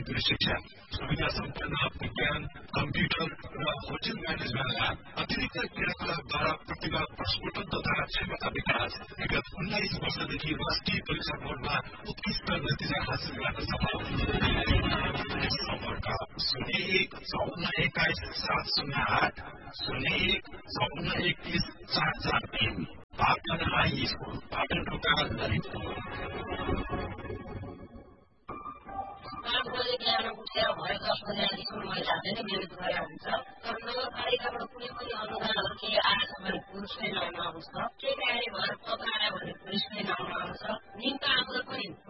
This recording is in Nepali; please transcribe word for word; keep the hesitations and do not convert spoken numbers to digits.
प्रशिक्षण, सुविधा सम्पन्न विज्ञान, कम्प्युटर र होटल म्यानेजमेन्टमा अतिरिक्त क्रियाकलापद्वारा प्रतिभा प्रस्फुटन तथा क्षमता विकास। विगत उन्नाइस वर्षदेखि राष्ट्रिय परीक्षा बोर्डमा उत्कृष्ट नतिजा हासिल गर्न सफल। सम्पर्क शून्य एक चौन्न एक्काइस सात शून्य आठ शून्य एक चौन्न एकतिस चार चार तीन। पाटन हाई स्कुल, पाटन ढोका, ललितपुर। पाँच बजे बिहान उठेर भरे दस बजे स्कुलमा जाँदै नै मिहिनेत गरेर हुन्छ। तर नगरपालिकाबाट कुनै पनि अनुदानहरू केही आएछ भने पुलिसकै नाममा आउँछ, केही कार्य भएर पत्र आयो भने पुलिसकै नाममा आउँछ। निम्ता आउँदा पनि